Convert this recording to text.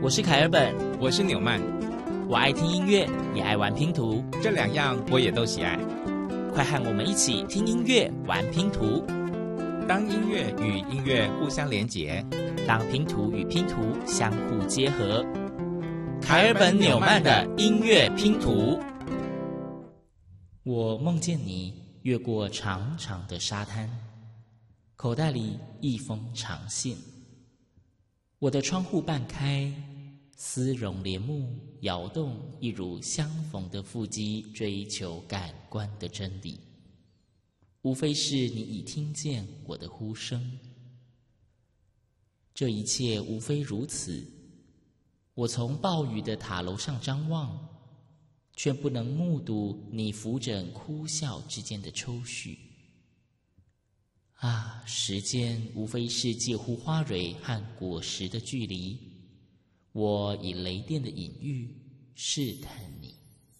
我是凯尔本， 我是纽曼。 我爱听音乐，也爱玩拼图， 这两样我也都喜爱。 快和我们一起听音乐，玩拼图。 当音乐与音乐互相连结， 当拼图与拼图相互结合。凯尔本纽曼的音乐拼图。我梦见你越过长长的沙滩，口袋里一封长信。我的窗户半开，丝绒帘幕摇动，一如相逢的腹肌，追求感官的真理。无非是你已听见我的呼声。这一切无非如此。我从暴雨的塔楼上张望，却不能目睹你扶枕哭笑之间的抽搐。啊，时间无非是介乎花蕊和果实的距离，我以雷电的隐喻试探你。